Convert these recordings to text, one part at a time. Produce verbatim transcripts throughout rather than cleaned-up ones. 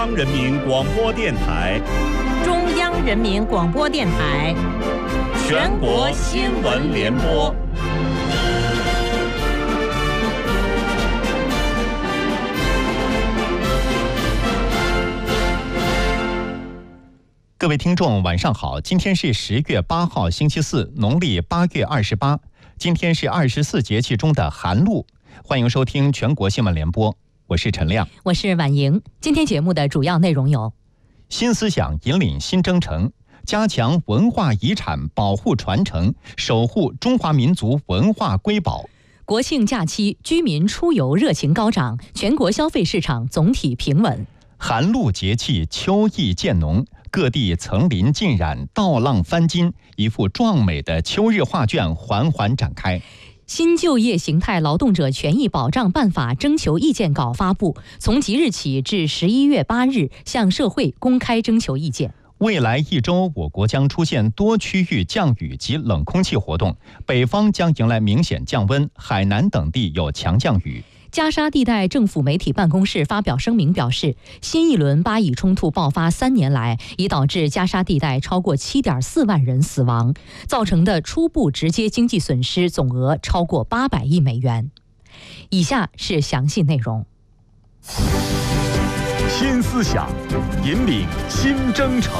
中央人民广播电台， 中央人民广播电台， 全国新闻联播。 各位听众，晚上好！今天是十月八号，星期四，农历八月二十八。今天是二十四节气中的寒露。欢迎收听全国新闻联播，我是陈亮， 我是婉莹。今天节目的主要内容有： 新思想引领新征程，加强文化遗产保护传承，守护中华民族文化瑰宝。 国庆假期，居民出游热情高涨，全国消费市场总体平稳。 寒露节气，秋意渐浓，各地层林尽染，稻浪翻金，一幅壮美的秋日画卷缓缓展开。 新就业形态劳动者权益保障办法征求意见稿发布，从即日起至十一月八日向社会公开征求意见。 未来一周，我国将出现多区域降雨及冷空气活动，北方将迎来明显降温，海南等地有强降雨。 加沙地带政府媒体办公室发表声明表示，新一轮巴以冲突爆发三年来，已导致加沙地带超过 七点四万人死亡，造成的初步直接经济损失总额超过八百亿美元。以下是详细内容。 新思想引领新征程。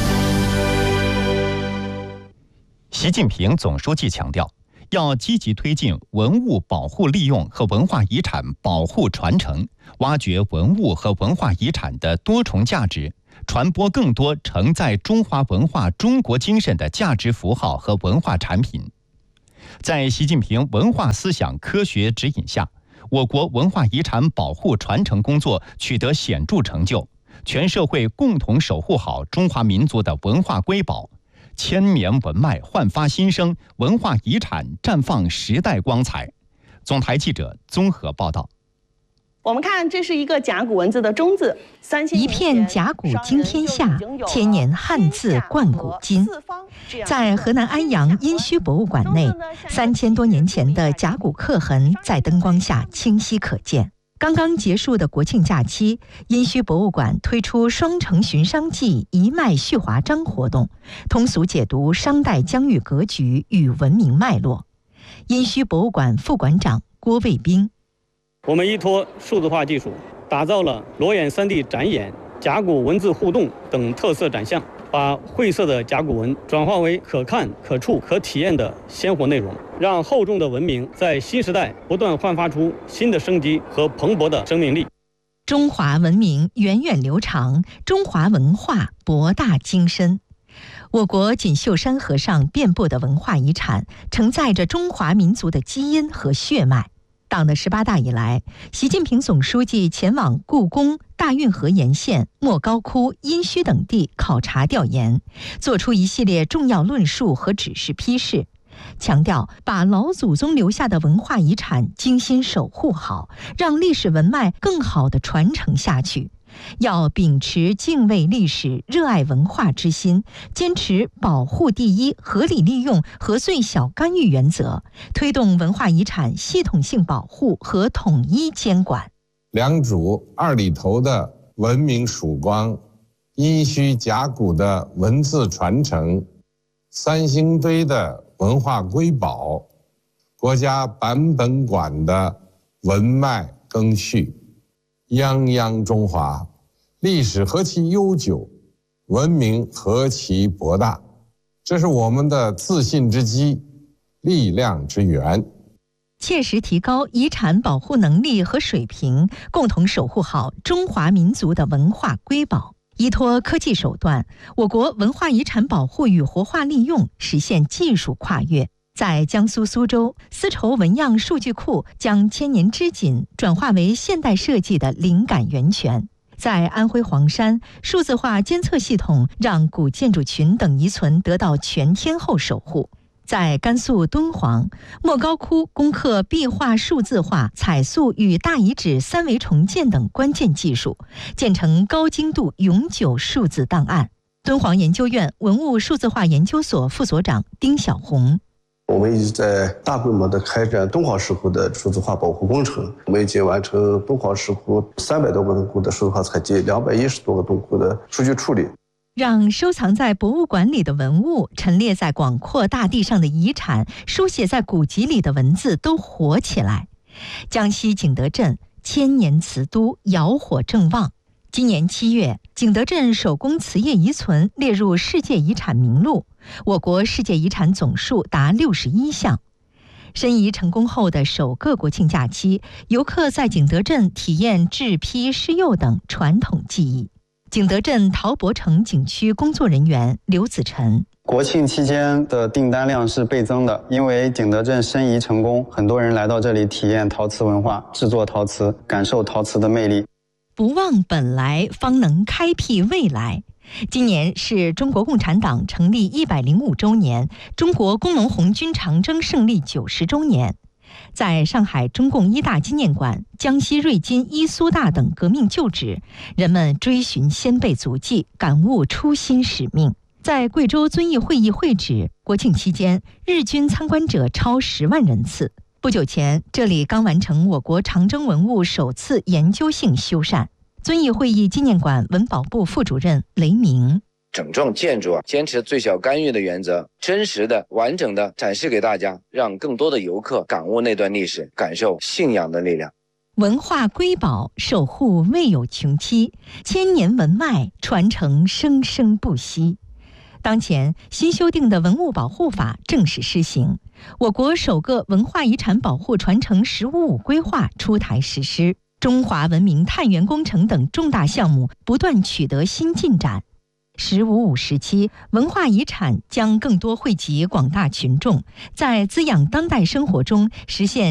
习近平总书记强调，要积极推进文物保护利用和文化遗产保护传承，挖掘文物和文化遗产的多重价值，传播更多承载中华文化中国精神的价值符号和文化产品。在习近平文化思想科学指引下，我国文化遗产保护传承工作取得显著成就，全社会共同守护好中华民族的文化瑰宝，千年文脉焕发新生，文化遗产绽放时代光彩。总台记者综合报道。 我们看，这是一个甲骨文字的中字， 一片甲骨惊天下，千年汉字贯古今。在河南安阳殷墟博物馆内，三千多年前的甲骨刻痕在灯光下清晰可见。刚刚结束的国庆假期，殷墟博物馆推出双城寻商记一脉续华章活动，通俗解读商代疆域格局与文明脉络。殷墟博物馆副馆长郭卫兵： 我们依托数字化技术，打造了裸眼 三 D 展演、甲骨文字互动等特色展项，把晦涩的甲骨文转化为可看、可触、可体验的鲜活内容，让厚重的文明在新时代不断焕发出新的生机和蓬勃的生命力。 中华文明源远流长，中华文化博大精深。我国锦绣山河上遍布的文化遗产，承载着中华民族的基因和血脉。党的十八大以来，习近平总书记前往故宫、大运河沿线、莫高窟、殷墟等地考察调研，作出一系列重要论述和指示批示，强调把老祖宗留下的文化遗产精心守护好，让历史文脉更好地传承下去。要秉持敬畏历史、热爱文化之心，坚持保护第一、合理利用和最小干预原则，推动文化遗产系统性保护和统一监管。 良渚二里头的文明曙光，殷墟甲骨的文字传承，三星堆的文化瑰宝，国家版本馆的文脉更续，泱泱中华，历史何其悠久，文明何其博大，这是我们的自信之基，力量之源。 切实提高遗产保护能力和水平，共同守护好中华民族的文化瑰宝。依托科技手段，我国文化遗产保护与活化利用实现技术跨越。在江苏苏州，丝绸纹样数据库将千年织锦转化为现代设计的灵感源泉。在安徽黄山，数字化监测系统让古建筑群等遗存得到全天候守护。在甘肃敦煌，莫高窟攻克壁画数字化、彩塑与大遗址三维重建等关键技术，建成高精度永久数字档案。敦煌研究院文物数字化研究所副所长丁晓红： 我们一直在大规模的开展敦煌石窟的数字化保护工程，我们已经完成敦煌石窟三百多个洞窟的数字化采集，两百一十多个洞窟的数据处理。 让收藏在博物馆里的文物、陈列在广阔大地上的遗产、书写在古籍里的文字都活起来。江西景德镇千年瓷都窑火正旺，今年七月，景德镇手工瓷业遗存列入世界遗产名录，我国世界遗产总数达六十一项。申遗成功后的首个国庆假期，游客在景德镇体验制坯、施釉等传统技艺。景德镇陶博城景区工作人员刘子晨： 国庆期间的订单量是倍增的，因为景德镇申遗成功，很多人来到这里体验陶瓷文化，制作陶瓷，感受陶瓷的魅力。 不忘本来，方能开辟未来。今年是中国共产党成立一百零五周年，中国工农红军长征胜利九十周年。在上海中共一大纪念馆、江西瑞金伊苏大等革命旧址，人们追寻先辈足迹，感悟初心使命。在贵州遵义会议会址，国庆期间日均参观者超十万人次。不久前，这里刚完成我国长征文物首次研究性修缮。遵义会议纪念馆文保部副主任雷鸣： 整幢建筑啊，坚持最小干预的原则，真实的、完整的展示给大家，让更多的游客感悟那段历史，感受信仰的力量。 文化瑰宝守护未有穷期，千年文脉传承生生不息。当前新修订的文物保护法正式施行，我国首个文化遗产保护传承“十五五”规划出台实施，中华文明探源工程等重大项目不断取得新进展。十五五时期，文化遗产将更多惠及广大群众，在滋养当代生活中实现